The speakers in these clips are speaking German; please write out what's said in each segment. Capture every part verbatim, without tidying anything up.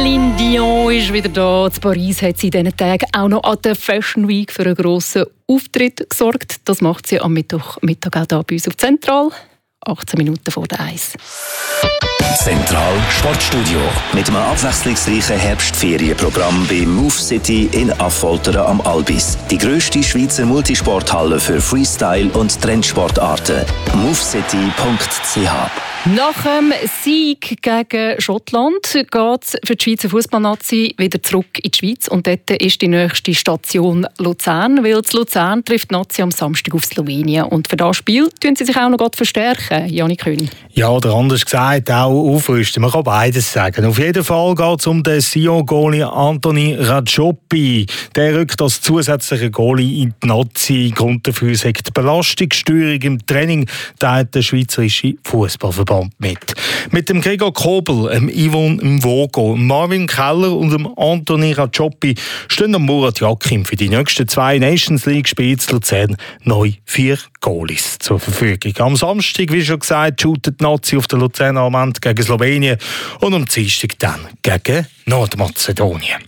Céline Dion ist wieder da. In Paris hat sie in diesen Tagen auch noch an der Fashion Week für einen grossen Auftritt gesorgt. Das macht sie am Mittwochmittag auch hier bei uns auf Zentral. achtzehn Minuten vor der Eins. Zentral Sportstudio mit einem abwechslungsreichen Herbstferienprogramm bei Move City in Affoltern am Albis. Die grösste Schweizer Multisporthalle für Freestyle und Trendsportarten. movecity punkt c h. Nach dem Sieg gegen Schottland geht es für die Schweizer Fußballnazi wieder zurück in die Schweiz. Und dort ist die nächste Station Luzern, weil zu Luzern trifft die Nazi am Samstag auf Slowenien. Und für das Spiel tun sie sich auch noch verstärken, Janik König. Ja, oder anders gesagt, auch aufrüsten. Man kann beides sagen. Auf jeden Fall geht es um den Sion-Goalie Anthony Racioppi. Der rückt als zusätzlicher Goalie in die Nazi. Grund dafür ist die Belastungssteuerung im Training, teilt der Schweizerische Fußballverband mit. Mit dem Gregor Kobel, dem Yvonne Mvogo, Marvin Keller und dem Anthony Racioppi stehen am Murat Yakin für die nächsten zwei Nations League-Spiele zu Luzern neu vier Goalies zur Verfügung. Am Samstag, wie schon gesagt, shootet die Nazi auf der Luzerner Amend gegen Slowenien und am Dienstag dann gegen Nordmazedonien.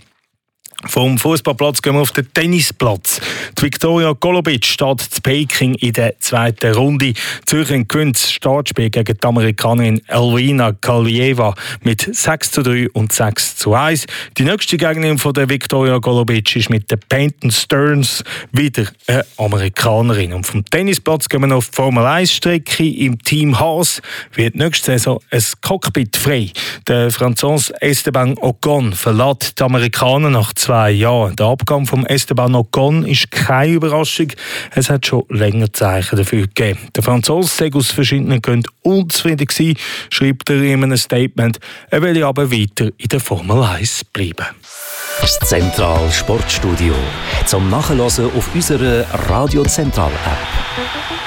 Vom Fußballplatz gehen wir auf den Tennisplatz. Die Viktoria Golubic steht in Peking in der zweiten Runde. Zürcher gewinnt das Startspiel gegen die Amerikanerin Elvina Kaljeva mit sechs zu drei und sechs zu eins. Die nächste Gegnerin von der Viktoria Golubic ist mit der Peyton Stearns wieder eine Amerikanerin. Und vom Tennisplatz gehen wir noch auf die Formel eins Strecke. Im Team Haas wird nächste Saison ein Cockpit frei. Der Franzose Esteban Ocon verlässt die Amerikaner nach zwei Jahren. Der Abgang von Esteban Ocon ist keine Überraschung. Es hat schon länger Zeichen dafür gegeben. Der Franzose sei aus verschiedenen Gründen unzufrieden gewesen, schreibt er in einem Statement. Er will aber weiter in der Formel eins bleiben. Das Zentral Sportstudio zum Nachhören auf unserer Radio Zentral App.